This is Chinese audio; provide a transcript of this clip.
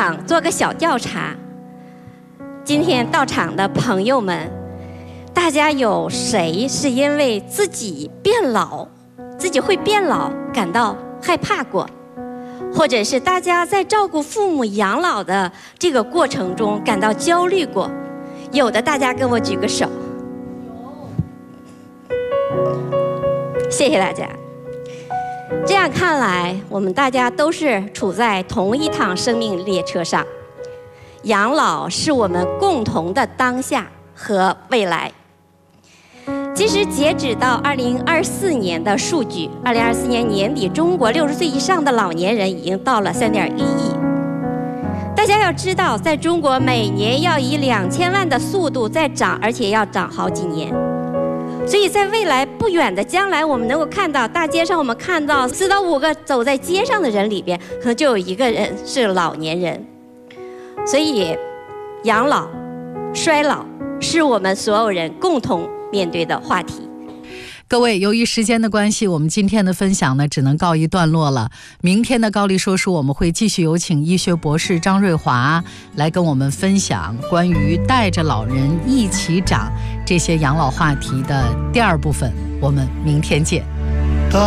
想做个小调查，今天到场的朋友们，大家有谁是因为自己变老，自己会变老感到害怕过？或者是大家在照顾父母养老的这个过程中感到焦虑过？有的大家跟我举个手。谢谢大家。这样看来，我们大家都是处在同一趟生命列车上。养老是我们共同的当下和未来。其实截止到2024年的数据，2024年年底，中国60岁以上的老年人已经到了3.1亿。大家要知道，在中国每年要以2000万的速度在涨，而且要涨好几年。所以在未来不远的将来，我们能够看到大街上，我们看到4到5个走在街上的人里边，可能就有1个人是老年人。所以，养老、衰老是我们所有人共同面对的话题。 各位，由于时间的关系，我们今天的分享呢只能告一段落了。明天的高丽说书，我们会继续有请医学博士张瑞华来跟我们分享关于带着老人一起长这些养老话题的第2部分。我们明天见。